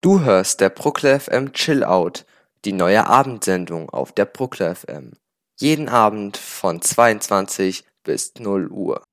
Du hörst der Bruckler FM Chill Out, die neue Abendsendung auf der Bruckler FM. Jeden Abend von 22 bis 0 Uhr.